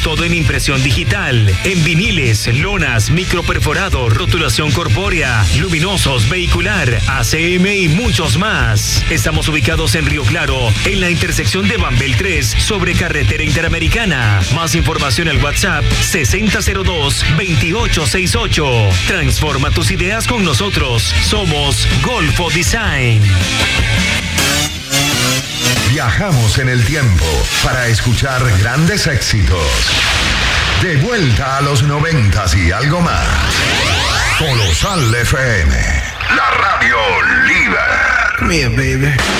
todo en impresión digital, en viniles, lonas, microperforado, rotulación corpórea, luminosos, vehicular, ACM y muchos más. Estamos ubicados en Río Claro, en la intersección de Bambel 3, sobre Carretera Interamericana. Más información al WhatsApp 6002-2868. Transforma tus ideas con nosotros. Somos Golfo Design. Viajamos en el tiempo para escuchar grandes éxitos. De vuelta a los 90s y algo más. Colosal FM, la radio líder. Come here, baby.